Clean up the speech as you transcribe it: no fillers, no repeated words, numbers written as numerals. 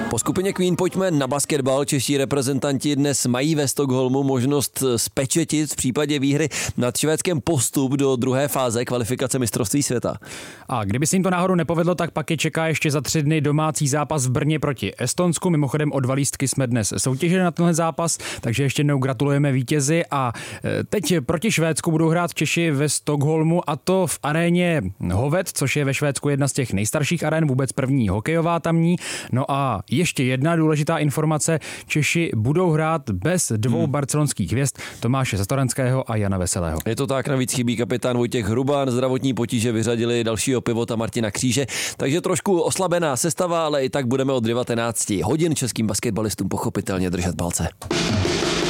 Po skupině Queen pojďme na basketbal. Čeští reprezentanti dnes mají ve Stockholmu možnost spečetit v případě výhry nad Švédskem postup do druhé fáze kvalifikace mistrovství světa. A kdyby se jim to náhodou nepovedlo, tak pak je čeká ještě za 3 dny domácí zápas v Brně proti Estonsku. Mimochodem o 2 lístky jsme dnes soutěžili na tenhle zápas, takže ještě jednou gratulujeme vítězi. A teď proti Švédsku budou hrát Češi ve Stockholmu, a to v aréně Hovet, což je ve Švédsku jedna z těch nejstarších arén, vůbec první hokejová tamní. No a ještě jedna důležitá informace, Češi budou hrát bez 2 barcelonských hvězd, Tomáše Satoranského a Jana Veselého. Je to tak, navíc chybí kapitán Vojtěch Hruban, zdravotní potíže vyřadili dalšího pivota Martina Kříže, takže trošku oslabená sestava, ale i tak budeme od 19 hodin českým basketbalistům pochopitelně držet palce.